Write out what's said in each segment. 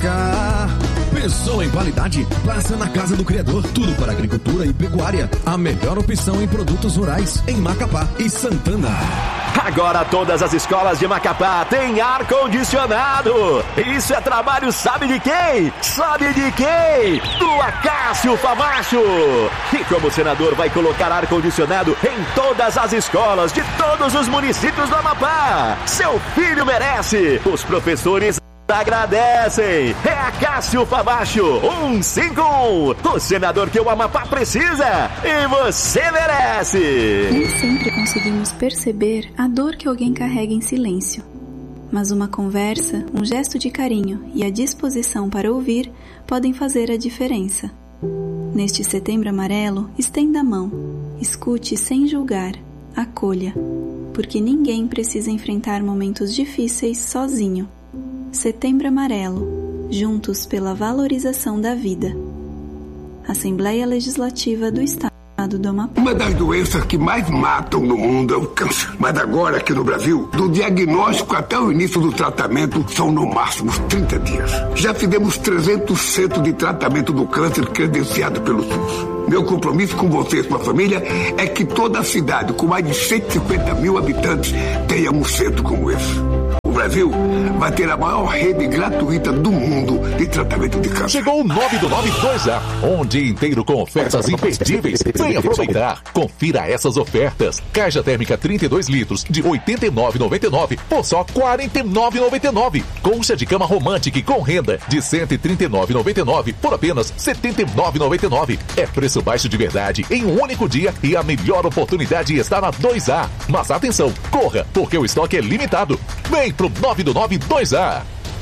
cá. Pensou em qualidade? Passa na Casa do Criador. Tudo para agricultura e pecuária. A melhor opção em produtos rurais em Macapá e Santana. Agora todas as escolas de Macapá têm ar-condicionado. Isso é trabalho, sabe de quem? Sabe de quem? Do Acácio Famacho. E como senador vai colocar ar-condicionado em todas as escolas de todos os municípios do Amapá. Seu filho merece. Os professores agradecem. É Acácio Famacho 151. O senador que o Amapá precisa e você merece. Nem sempre conseguimos perceber a dor que alguém carrega em silêncio. Mas uma conversa, um gesto de carinho e a disposição para ouvir podem fazer a diferença. Neste Setembro Amarelo, estenda a mão. Escute sem julgar. Acolha. Porque ninguém precisa enfrentar momentos difíceis sozinho. Setembro Amarelo, juntos pela valorização da vida. Assembleia Legislativa do Estado do Amapá. Uma das doenças que mais matam no mundo é o câncer. Mas agora aqui no Brasil, do diagnóstico até o início do tratamento, são no máximo 30 dias. Já fizemos 300 centros de tratamento do câncer credenciado pelo SUS. Meu compromisso com você e sua família é que toda a cidade, com mais de 150 mil habitantes, tenha um centro como esse. O Brasil vai ter a maior rede gratuita do mundo de tratamento de câncer. Chegou o 9/9 2A, um dia inteiro com ofertas imperdíveis. Vem aproveitar. Confira essas ofertas. Caixa térmica 32 litros de R$ 89,99 por só R$ 49,99. Colcha de cama romântica com renda de R$ 139,99 por apenas R$ 79,99. É preço baixo de verdade em um único dia e a melhor oportunidade está na 2A. Mas atenção, corra, porque o estoque é limitado. Vem pro 9/9 2A.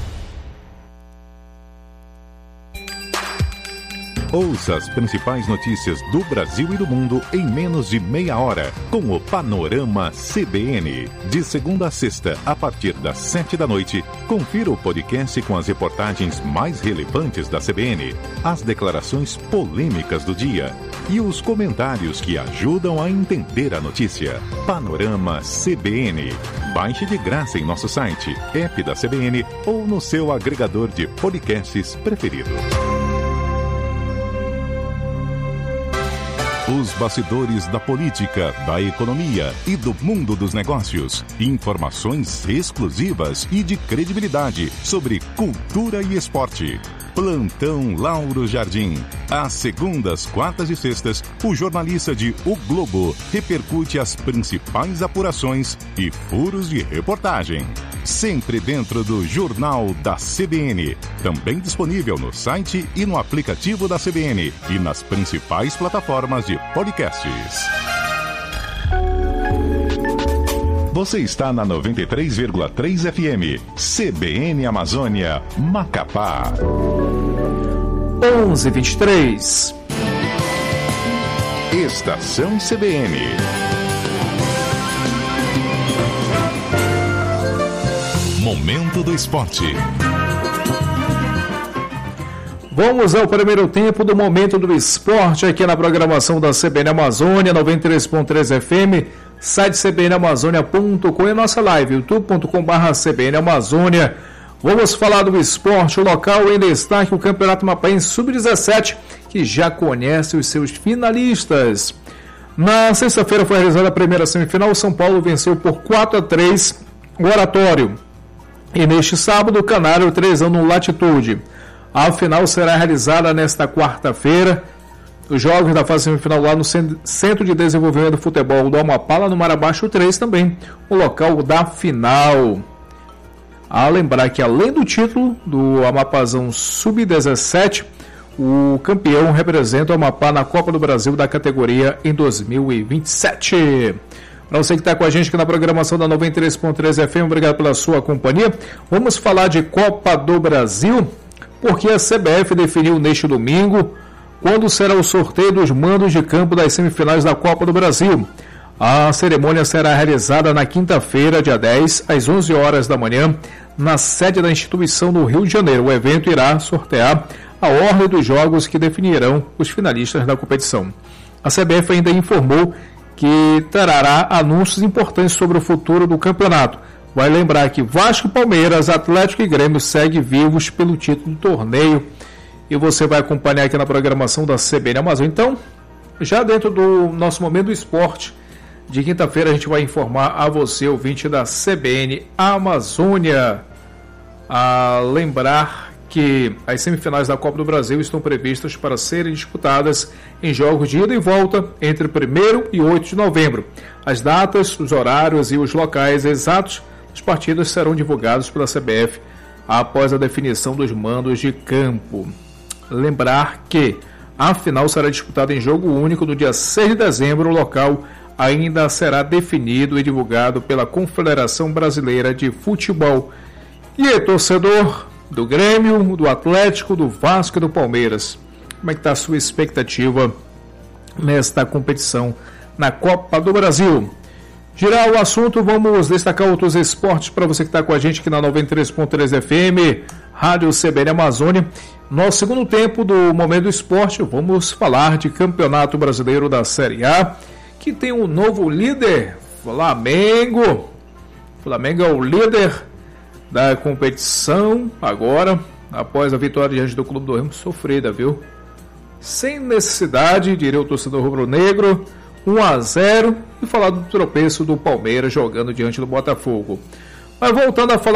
Ouça as principais notícias do Brasil e do mundo em menos de meia hora, com o Panorama CBN. De segunda a sexta, a partir das 7 da noite, confira o podcast com as reportagens mais relevantes da CBN, as declarações polêmicas do dia e os comentários que ajudam a entender a notícia. Panorama CBN. Baixe de graça em nosso site, app da CBN ou no seu agregador de podcasts preferido. Os bastidores da política, da economia e do mundo dos negócios. Informações exclusivas e de credibilidade sobre cultura e esporte. Plantão Lauro Jardim. Às segundas, quartas e sextas, o jornalista de O Globo repercute as principais apurações e furos de reportagem. Sempre dentro do Jornal da CBN. Também disponível no site e no aplicativo da CBN e nas principais plataformas de podcasts. Você está na 93,3 FM. CBN Amazônia, Macapá. 11h23. Estação CBN. Momento do esporte. Vamos ao primeiro tempo do Momento do Esporte aqui na programação da CBN Amazônia, 93.3 FM, site cbnamazônia.com e nossa live, youtube.com/CBN Amazônia. Vamos falar do esporte local em destaque, o Campeonato Mapaense Sub-17, que já conhece os seus finalistas. Na sexta-feira foi realizada a primeira semifinal, o São Paulo venceu por 4-3 o Oratório. E neste sábado, o Canário 3-1 no Latitude. A final será realizada nesta quarta-feira. Os jogos da fase semifinal lá no Centro de Desenvolvimento do Futebol do Amapá, lá no Marabaixo 3 também, o local da final. A lembrar que além do título do Amapazão Sub-17, o campeão representa o Amapá na Copa do Brasil da categoria em 2027. Para você que está com a gente aqui na programação da 93.3 FM, obrigado pela sua companhia. Vamos falar de Copa do Brasil, porque a CBF definiu neste domingo quando será o sorteio dos mandos de campo das semifinais da Copa do Brasil. A cerimônia será realizada na quinta-feira, dia 10, às 11 horas da manhã, na sede da instituição no Rio de Janeiro. O evento irá sortear a ordem dos jogos que definirão os finalistas da competição. A CBF ainda informou que trará anúncios importantes sobre o futuro do campeonato, Vai lembrar que Vasco, Palmeiras, Atlético e Grêmio seguem vivos pelo título do torneio. E você vai acompanhar aqui na programação da CBN Amazônia. Então, já dentro do nosso Momento do Esporte, de quinta-feira, a gente vai informar a você, ouvinte da CBN Amazônia, a lembrar que as semifinais da Copa do Brasil estão previstas para serem disputadas em jogos de ida e volta entre 1º e 8 de novembro. As datas, os horários e os locais exatos das partidas serão divulgados pela CBF após a definição dos mandos de campo. Lembrar que a final será disputada em jogo único no dia 6 de dezembro. O local ainda será definido e divulgado pela Confederação Brasileira de Futebol. E aí, torcedor do Grêmio, do Atlético, do Vasco e do Palmeiras, como é que está a sua expectativa nesta competição na Copa do Brasil? Girar o assunto, vamos destacar outros esportes para você que está com a gente aqui na 93.3 FM, Rádio CBN Amazônia. Nosso segundo tempo do Momento do Esporte, vamos falar de Campeonato Brasileiro da Série A, que tem um novo líder, Flamengo. Flamengo é o líder da competição agora, após a vitória diante do Clube do Remo, sofrida, viu? Sem necessidade, diria o torcedor rubro-negro, 1-0, e falar do tropeço do Palmeiras jogando diante do Botafogo. Mas voltando a falar